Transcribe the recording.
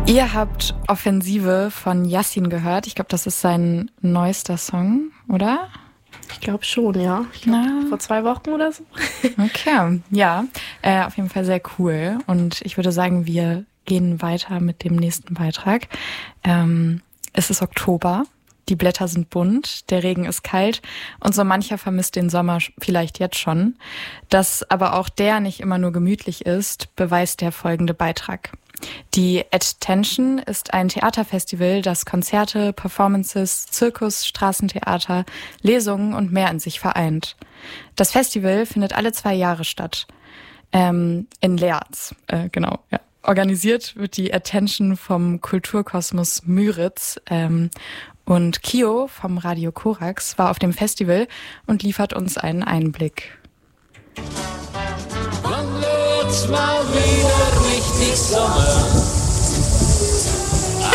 Ihr habt Offensive von Yassin gehört. Ich glaube, das ist sein neuester Song, oder? Ich glaube schon, ja. Ich glaube, vor 2 Wochen oder so. Okay, ja. Auf jeden Fall sehr cool. Und ich würde sagen, wir gehen weiter mit dem nächsten Beitrag. Es ist Oktober. Die Blätter sind bunt, der Regen ist kalt und so mancher vermisst den Sommer vielleicht jetzt schon. Dass aber auch der nicht immer nur gemütlich ist, beweist der folgende Beitrag. Die Attention ist ein Theaterfestival, das Konzerte, Performances, Zirkus, Straßentheater, Lesungen und mehr in sich vereint. Das Festival findet alle 2 Jahre statt. In Leerz, genau, ja. Organisiert wird die Attention vom Kulturkosmos Müritz. Und Kio vom Radio Korax war auf dem Festival und liefert uns einen Einblick. Wann wird's mal wieder nicht